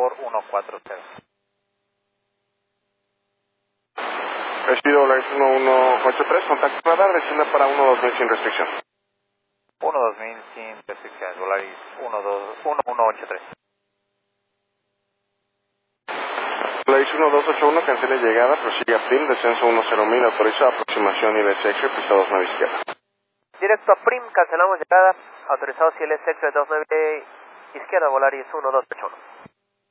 por 140. Respiro Volaris 1183, contacto radar, descienda para 12000 sin restricción. 12000 sin restricciones, Volaris 1183. Volaris 1281, cancele llegada, prosigue a PRIM, descenso 10000, autoriza aproximación ILS pista 29 izquierda. Directo a PRIM, cancelamos llegada, autorizado CLS Extra 29 izquierda, Volaris 1281.